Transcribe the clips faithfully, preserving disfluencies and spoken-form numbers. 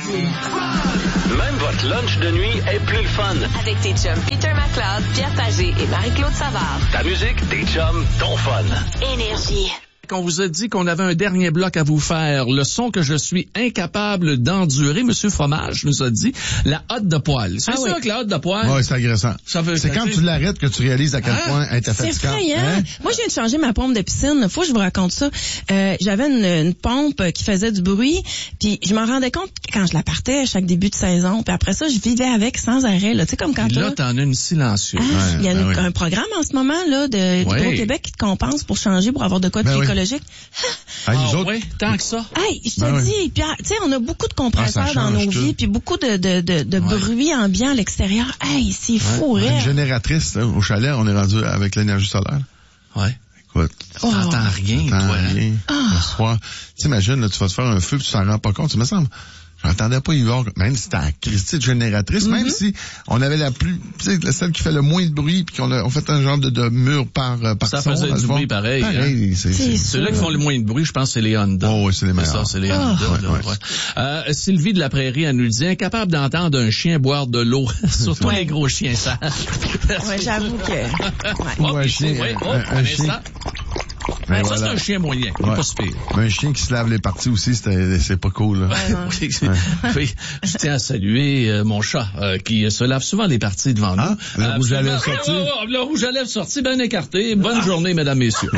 Même votre lunch de nuit est plus le fun. Avec tes chums Peter McLeod, Pierre Pagé et Marie-Claude Savard. Ta musique, tes chums, ton fun. Énergie. On vous a dit qu'on avait un dernier bloc à vous faire. Le son que je suis incapable d'endurer, Monsieur Fromage nous a dit, la hotte de poêle. C'est ah sûr oui. que la hotte de poêle... Oui, c'est agressant. Ça veut, c'est ça quand fait... tu l'arrêtes que tu réalises à quel ah, point elle est fatigante. C'est effrayant. Hein? Moi, je viens de changer ma pompe de piscine. Faut que je vous raconte ça. Euh, j'avais une, une pompe qui faisait du bruit, puis je m'en rendais compte quand je la partais à chaque début de saison. Puis après ça, je vivais avec sans arrêt. Tu sais, comme quand tu là, t'en as une silencieuse. Ah, il ouais, y a ben une, oui. un programme en ce moment là de ouais. Hydro-Québec qui te compense pour changer, pour avoir de quoi de ben plus oui. écologique. Ah, nous ah, autres, ouais, tant que ça. Hey, je te ben dis, oui. Pierre, tu sais, on a beaucoup de compresseurs ah, dans nos tout. vies, puis beaucoup de, de, de, de ouais. bruit ambiant à l'extérieur. Hey, c'est fou, ouais. ouais. Une génératrice, là, au chalet, on est rendu avec l'énergie solaire. Ouais. Écoute. Oh. T'entends rien, T'entends toi. rien. Oh. Le soir. T'imagines, là, tu vas te faire un feu, puis tu t'en rends pas compte. Ça me semble. J'entendais pas y avoir, même si c'était la Christie de génératrice, mm-hmm. même si on avait la plus, tu sais, celle qui fait le moins de bruit, puis qu'on a, on fait un genre de, de mur par, par ça son. Ça faisait du bruit pareil. Pareil, hein? c'est, c'est, c'est Ceux-là qui font le moins de bruit, je pense, c'est les Honda. Oh, oui, c'est les meilleurs. C'est ça, c'est les oh. Honda. Ouais, là, ouais. ouais. Euh, Sylvie de la Prairie, elle nous dit, incapable d'entendre un chien boire de l'eau, surtout ouais. les gros chiens sales. Ouais, j'avoue que, ouais. Oh, un chien, ouais, oh, un, un, un chien. Ben, ça, voilà. c'est un chien moyen. Ouais. Pas super. Mais un chien qui se lave les parties aussi, c'est, c'est pas cool, là. Ouais, oui, ouais. Oui, je tiens à saluer euh, mon chat, euh, qui se lave souvent les parties devant ah, nous. Le euh, rouge à lèvres sorti. Oh, oh, le rouge à lèvres sorti, bien écarté. Bonne ah. journée, mesdames, messieurs.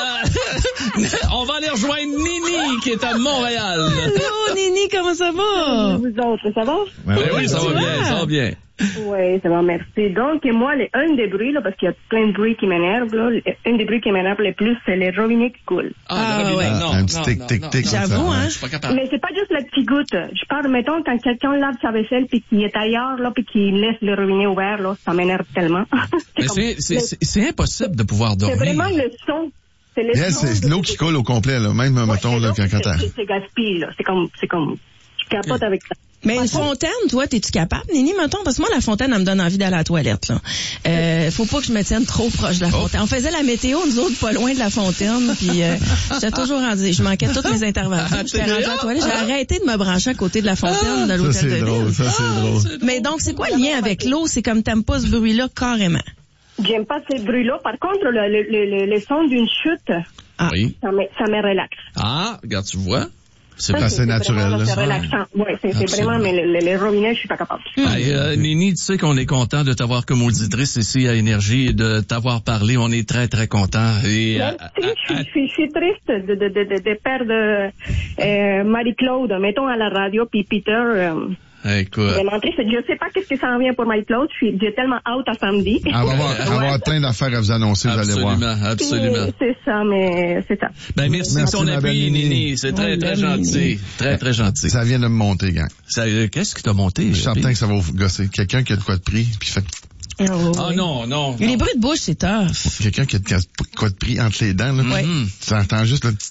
euh, on va aller rejoindre Nini, qui est à Montréal. Allô, Nini, comment ça va? Vous autres, ça va? Ouais, oui, oui, ça va bien, ça va bien. Oui, ça va, merci. Donc, moi, les, un des bruits, là, parce qu'il y a plein de bruits qui m'énervent, là, un des bruits qui m'énerve le plus, c'est les robinets qui coulent. Ah, ah le ouais. robinet, non, un petit non, tic, non, tic, non, tic. non. J'avoue, hein. Je suis pas capable. Mais c'est pas juste la petite goutte. Je parle, mettons, quand quelqu'un lave sa vaisselle puis qu'il est ailleurs, là, puis qu'il laisse le robinet ouvert, là, ça m'énerve tellement. c'est, Mais comme, c'est, c'est, le, c'est, c'est impossible de pouvoir dormir. C'est vraiment le son. C'est, le yeah, son c'est de l'eau qui coule au complet, là, même, ouais, mettons, là, quand t'as. C'est, c'est gaspille, là. C'est comme, c'est comme, je capote avec ça. Mais une fontaine, toi, t'es-tu capable, Nini, mettons? Parce que moi, la fontaine, elle me donne envie d'aller à la toilette, là. Euh, faut pas que je me tienne trop proche de la fontaine. Oh. On faisait la météo, nous autres, pas loin de la fontaine, puis euh, j'étais toujours rendue. Je manquais toutes mes interventions. J'étais rendue à la toilette. J'ai arrêté de me brancher à côté de la fontaine de l'hôtel ça, c'est de drôle, ville. Ça, c'est ah, drôle. C'est Mais donc, c'est quoi le lien avec l'eau? C'est comme t'aimes pas ce bruit-là, carrément. J'aime pas ces bruits-là. Par contre, le, le, le, le son d'une chute, ah. oui. ça, me, ça me relaxe. Ah, regarde, tu vois. C'est, ça, c'est, c'est naturel. Vraiment, c'est relaxant. Oui, c'est, c'est vraiment, mais les, les robinets, je suis pas capable. Hey, euh, Nini, tu sais qu'on est content de t'avoir comme auditrice ici à Énergie et de t'avoir parlé. On est très, très content. Et, Merci, à, à, à... Je, suis, je suis triste de, de, de, de, de perdre euh, Marie-Claude, mettons à la radio, puis Peter... Euh, Écoute. Je sais pas qu'est-ce que ça en vient pour Marie-Claude. Je suis, j'ai tellement hâte à samedi. Elle va avoir, elle va avoir plein d'affaires à vous annoncer, vous allez voir. Absolument, absolument. C'est ça, mais c'est ça. Ben, merci, merci de ton appui, Nini. C'est très, très gentil. Très, très gentil. Ça vient de me monter, gang. Ça, euh, qu'est-ce qui t'a monté? Je suis certain que ça va vous gosser. Quelqu'un qui a de quoi de prix, puis fait... Oh, ah oui. non, non. Les non. bruits de bouche, c'est tough. Quelqu'un qui a de quoi de prix entre les dents, là. Mm-hmm. Tu entends juste le...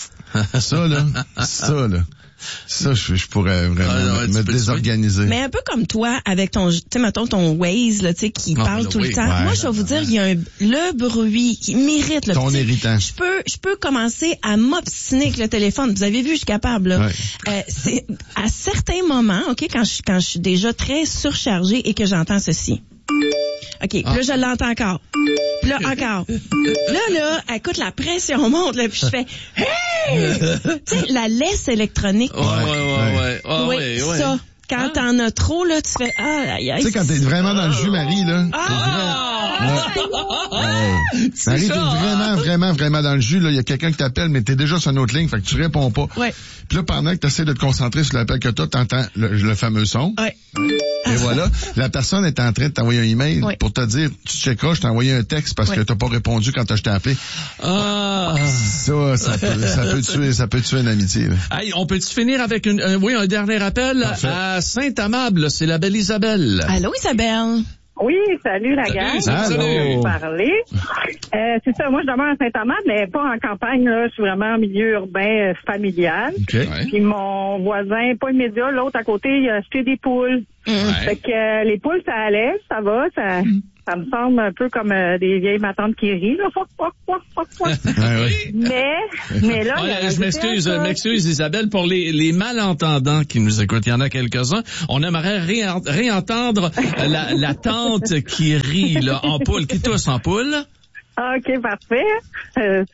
Ça, là. Ça, là. Ça, je, je pourrais vraiment ah, non, me, me désorganiser. Mais un peu comme toi, avec ton, tu sais, mettons, ton Waze, là, tu sais, qui oh, parle tout oui. le temps. Ouais, Moi, je vais vous dire, il y a un, le bruit qui m'irrite, là. Ton irritant. Je peux, je peux commencer à m'obstiner avec le téléphone. Vous avez vu, je suis capable, là. Ouais. Euh, c'est, à certains moments, OK, quand je, quand je suis déjà très surchargée et que j'entends ceci. OK, puis ah. là, je l'entends encore. Puis là, encore. Là, là, écoute, la pression monte, là, puis je fais « Hey! » Tu sais, la laisse électronique. Ouais, ouais, ouais. ouais. Oh, oui, ouais, ça. Ouais. Quand ah. t'en as trop, là, tu fais « Ah, aïe, aïe. » Tu sais, quand t'es vraiment dans le jus, Marie, là. Ah! Ouais. Ouais. Marie, t'es vraiment, vraiment, vraiment dans le jus, là. Il y a quelqu'un qui t'appelle, mais t'es déjà sur une autre ligne, fait que tu réponds pas. Ouais. Puis là, pendant que t'essaies de te concentrer sur l'appel que t'as, t'entends le, le fameux son. Ouais. Et voilà. La personne est en train de t'envoyer un email ouais. pour te dire, tu checkeras, je t'ai envoyé un texte parce ouais. que t'as pas répondu quand je t'ai appelé. Ah. Ça, ça peut, ça peut tuer, ça peut tuer une amitié, là. Hey, on peut-tu finir avec une, euh, oui, un dernier appel Parfait. À Saint-Amable, c'est la belle Isabelle. Allô, Isabelle. Oui, salut la gang. Salut. Salut. Parler. Euh, c'est ça, moi je demeure à Saint-Amable, mais pas en campagne, là. Je suis vraiment en milieu urbain euh, familial. Okay. Puis mon voisin, pas immédiat, l'autre à côté, il a acheté des poules. Ouais. Fait que euh, les poules, ça allait, ça va, ça... Ça me semble un peu comme euh, des vieilles matantes qui rient, là. Ouais, ouais. Mais, mais là... Ouais, il a je rajouté m'excuse, un coq. m'excuse Isabelle, pour les, les malentendants qui nous écoutent. Il y en a quelques-uns. On aimerait réen- réentendre la, la tante qui rit, là, en poule, qui tousse en poule. OK, parfait. Euh...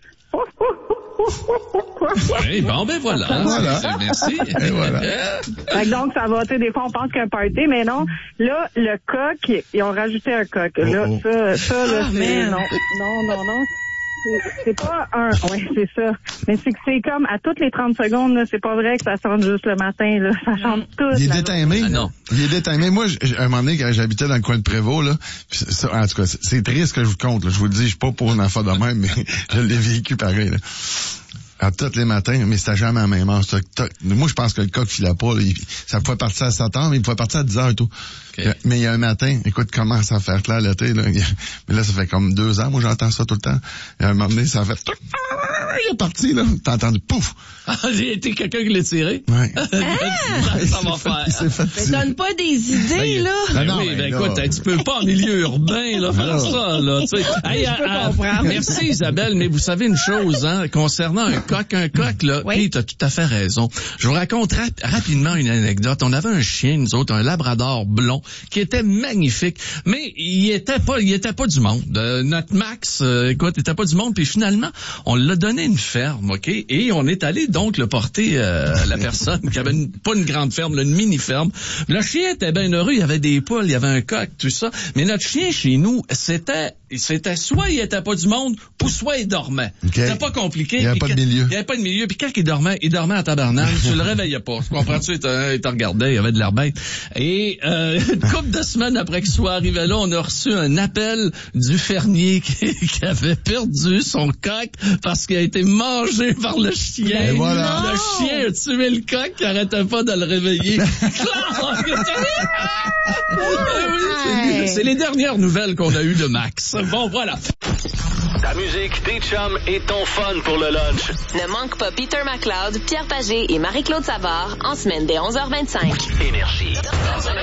Oui, bon, ben voilà. Voilà. Merci. Et voilà. Fait que donc, ça va, tu sais, des fois, on pense qu'un party, mais non. Là, le coq, ils ont rajouté un coq. Là, Oh, oh. ça, ça, là, Ah, c'est, man. non, non, non, non. C'est, c'est pas un, ouais, c'est ça. Mais c'est que c'est comme, à toutes les trente secondes, là, c'est pas vrai que ça chante juste le matin, là. Ça chante tout. Il est la détimé. Ah non. Il est détimé. Moi, j- à un moment donné, quand j'habitais dans le coin de Prévost, là, pis ça, en tout cas, c'est, c'est triste que je vous compte, là. Je vous le dis, je suis pas pour une affaire de même, mais je l'ai vécu pareil, là. À tous les matins, mais c'était jamais à la même heure. Toc, toc. Moi, je pense que le coq filait pas, là. Il- ça pouvait partir à sept heures, mais il pouvait partir à dix heures et tout. Okay. Mais il y a un matin, écoute, commence à faire clair l'été, là. Mais là, ça fait comme deux ans, moi, j'entends ça tout le temps. Et à un moment donné, ça fait... Il est parti, là. T'as entendu, pouf! Ah, j'ai été quelqu'un qui l'a tiré. Ouais. ça, ça va faire. Il s'est fait Mais tirer. donne pas des idées, là. Ben non, oui, mais ben là- écoute, tu peux pas en milieu urbain là, faire Non. ça, là, tu sais. Hey, Je peux euh, comprendre. merci Isabelle, mais vous savez une chose, hein, concernant un coq, un coq, là, Oui. puis t'as tout à fait raison. Je vous raconte rap- rapidement une anecdote. On avait un chien, nous autres, un labrador blond, qui était magnifique, mais il était pas, il était pas du monde. Euh, notre Max, euh, écoute, il était pas du monde, puis finalement, on l'a donné une ferme, ok, et on est allé donc le porter euh, la personne qui avait une, pas une grande ferme, là, une mini ferme. Le chien était bien heureux, il y avait des poules, il y avait un coq, tout ça. Mais notre chien chez nous, c'était, c'était soit il était pas du monde, ou soit il dormait. Okay. C'était pas compliqué. Il y avait Puis pas de quand- milieu. Il y avait pas de milieu. Puis quand il dormait, il dormait en tabarnak. Tu le réveillais pas. Tu comprends-tu? Il te, il te regardait, il y avait de l'air bête. Et euh, une couple de semaines après qu'il soit arrivé là, on a reçu un appel du fermier qui, qui avait perdu son coq parce qu'il a été mangé par le chien. Et voilà. Le chien a tué le coq qui arrêtait pas de le réveiller. Oui, c'est- c'est les dernières nouvelles qu'on a eues de Max. Bon, voilà. Ta musique, tes chums et ton fun pour le lunch. Ne manque pas Peter McLeod, Pierre Pagé et Marie-Claude Savard en semaine dès onze heures vingt-cinq. Énergie.